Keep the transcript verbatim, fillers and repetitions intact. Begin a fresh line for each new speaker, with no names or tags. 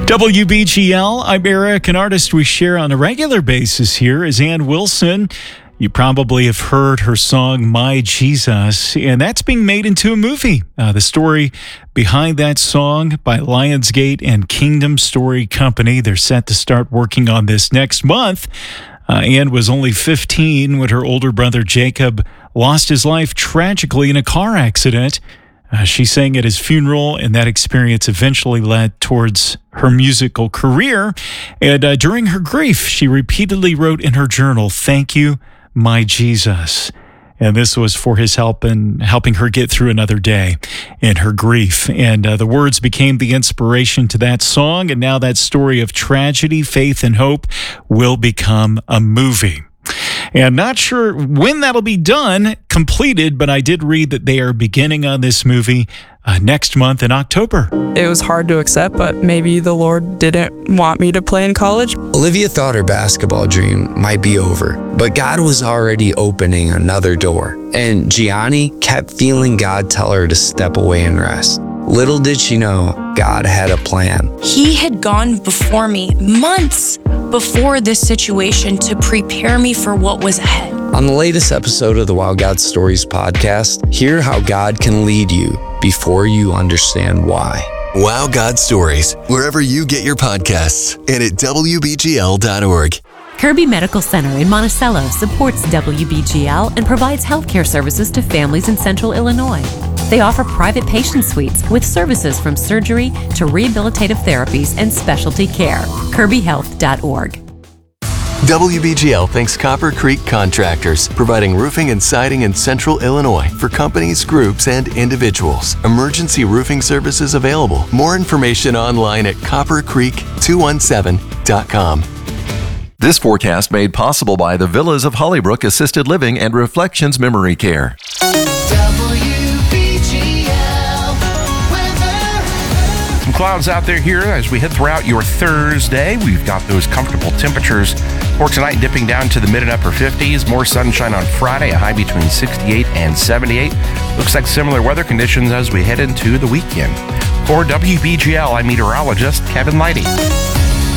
W B G L, I'm Eric. An artist we share on a regular basis here is Ann Wilson. You probably have heard her song, My Jesus, and that's being made into a movie. Uh, the story behind that song by Lionsgate and Kingdom Story Company. They're set to start working on this next month. Uh, Ann was only fifteen when her older brother Jacob lost his life tragically in a car accident. Uh, she sang at his funeral, and that experience eventually led towards her musical career. And uh, during her grief, she repeatedly wrote in her journal, "Thank you, my Jesus." And this was for his help in helping her get through another day in her grief. And uh, the words became the inspiration to that song. And now that story of tragedy, faith, and hope will become a movie. And not sure when that'll be done, completed, but I did read that they are beginning on this movie uh, next month in October.
It was hard to accept, but maybe the Lord didn't want me to play in college.
Olivia thought her basketball dream might be over, but God was already opening another door. And Gianni kept feeling God tell her to step away and rest. Little did she know, God had a plan.
He had gone before me months before this situation to prepare me for what was ahead.
On the latest episode of the Wow God Stories podcast, hear how God can lead you before you understand why.
Wow God Stories, wherever you get your podcasts and at W B G L dot org.
Kirby Medical Center in Monticello supports W B G L and provides healthcare services to families in central Illinois. They offer private patient suites with services from surgery to rehabilitative therapies and specialty care. Kirby Health dot org.
W B G L thanks Copper Creek Contractors, providing roofing and siding in central Illinois for companies, groups, and individuals. Emergency roofing services available. More information online at copper creek two one seven dot com.
This forecast made possible by the Villas of Hollybrook Assisted Living and Reflections Memory Care.
Some clouds out there here as we head throughout your Thursday. We've got those comfortable temperatures for tonight dipping down to the mid and upper fifties. More sunshine on Friday, a high between sixty-eight and seventy-eight. Looks like similar weather conditions as we head into the weekend. For W B G L, I'm meteorologist Kevin Leidy.